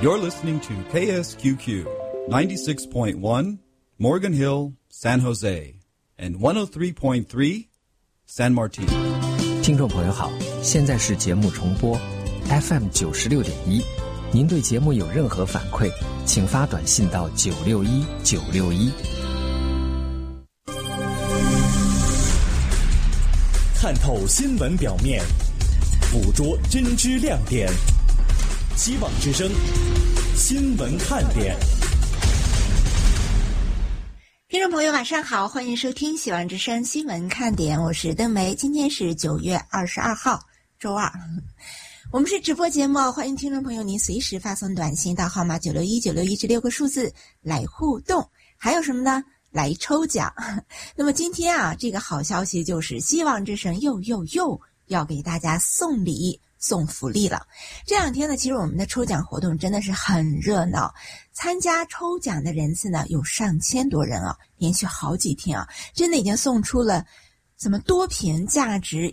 You're listening to KSQQ 96.1 Morgan Hill, San Jose, and 103.3 San Martin. 听众朋友好，现在是节目重播 FM 96.1。您对节目有任何反馈，请发短信到961-961。 看透新闻表面，捕捉真知亮点。希望之声新闻看点。 听众朋友晚上好，欢迎收听希望之声新闻看点，我是邓梅。今天是9月22号周二，我们是直播节目，欢迎听众朋友您随时发送短信到号码961-961这6个数字来互动。还有什么呢？来抽奖。那么今天啊，这个好消息就是希望之声又要给大家送礼送福利了。这两天呢，其实我们的抽奖活动真的是很热闹，参加抽奖的人次呢有上千多人啊，连续好几天啊，真的已经送出了多瓶价值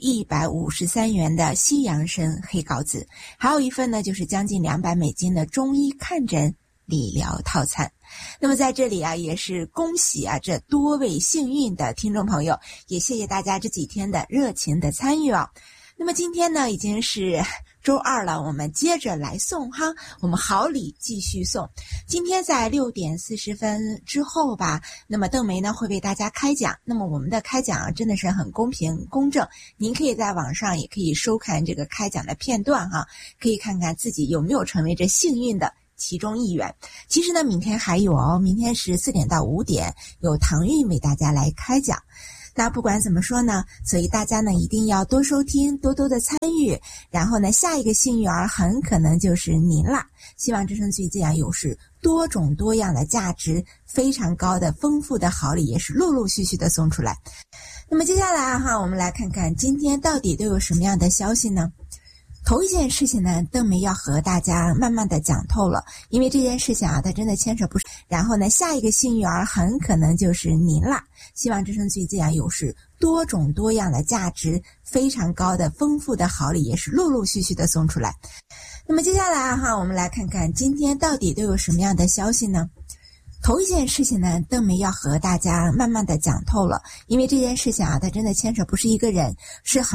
153元的西洋参黑膏子，还有一份呢就是将近200美金的中医看诊理疗套餐。那么在这里啊，也是恭喜啊这多位幸运的听众朋友，也谢谢大家这几天的热情的参与啊。那么今天呢已经是周二了，我们接着来送哈，我们好礼继续送。今天在6点40分之后吧，那么邓梅呢会为大家开奖。那么我们的开奖啊真的是很公平公正，您可以在网上也可以收看这个开奖的片段哈，可以看看自己有没有成为这幸运的其中一员。其实呢明天还有哦，明天是4点到5点有唐韵为大家来开奖。那不管怎么说呢，所以大家呢一定要多收听，多多的参与，然后呢下一个幸运儿很可能就是您啦。希望之声最近啊有是多种多样的价值非常高的丰富的好礼，也是陆陆续续的送出来。那么接下来哈，我们来看看今天到底都有什么样的消息呢？头一件事情呢，邓梅要和大家慢慢的讲透了，因为这件事情啊，它真的牵扯不上。然后呢，下一个幸运儿很可能就是您啦。希望之声最近啊，有是多种多样的价值非常高的丰富的好礼，也是陆陆续续的送出来。那么接下来哈，我们来看看今天到底都有什么样的消息呢？头一件事情呢，邓梅要和大家慢慢的讲透了，因为这件事情啊，它真的牵扯不是一个人，是很